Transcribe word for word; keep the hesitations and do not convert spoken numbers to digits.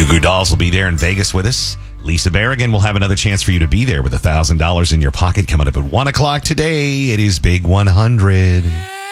Goo Goo Dolls will be there in Vegas with us. Lisa Berrigan will have another chance for you to be there with one thousand dollars in your pocket coming up at one o'clock today. It is Big one hundred.